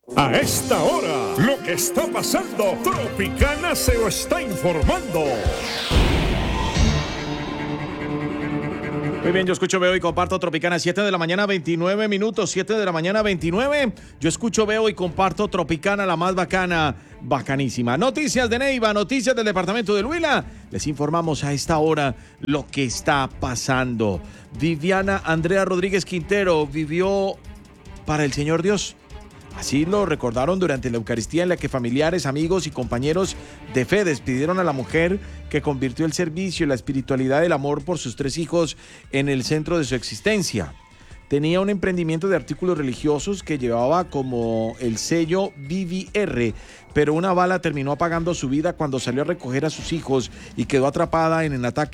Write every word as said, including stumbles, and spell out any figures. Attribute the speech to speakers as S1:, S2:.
S1: A esta hora, lo que está pasando, Tropicana se lo está informando.
S2: Muy bien, yo escucho, veo y comparto Tropicana, siete de la mañana, veintinueve minutos, siete de la mañana, veintinueve. Yo escucho, veo y comparto Tropicana, la más bacana, bacanísima. Noticias de Neiva, noticias del departamento del Huila. Les informamos a esta hora lo que está pasando. Viviana Andrea Rodríguez Quintero vivió para el Señor Dios. Así lo recordaron durante la Eucaristía, en la que familiares, amigos y compañeros de fe despidieron a la mujer que convirtió el servicio y la espiritualidad del amor por sus tres hijos en el centro de su existencia. Tenía un emprendimiento de artículos religiosos que llevaba como el sello V V R, pero una bala terminó apagando su vida cuando salió a recoger a sus hijos y quedó atrapada en el ataque